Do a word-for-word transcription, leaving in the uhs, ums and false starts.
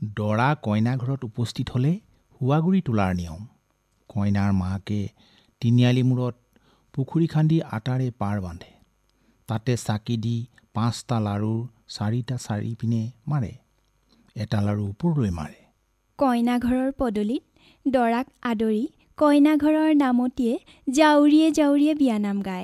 দৰা কইনা ঘৰত উপস্থিত হ'লে হুৱাগুৰি তোলাৰ নিয়ম। কইনাৰ মাকে তিনিআলি মূৰত পুখুৰী খান্দি আটাৰে পাৰ বান্ধে। তাতে চাকি দি পাঁচটা লাৰুৰ চাৰিটা চাৰি পিনে মাৰে। এটা লাৰু ওপৰলৈ মাৰে। কইনা ঘৰৰ পদূলিত দৰাক আদৰি কইনা ঘৰৰ নামতীয়ে জাউৰিয়ে জাউৰিয়ে বিয়ানাম গায়।